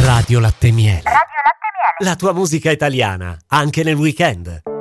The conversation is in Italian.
Radio Latte Miele. Radio Latte Miele. La tua musica italiana, anche nel weekend.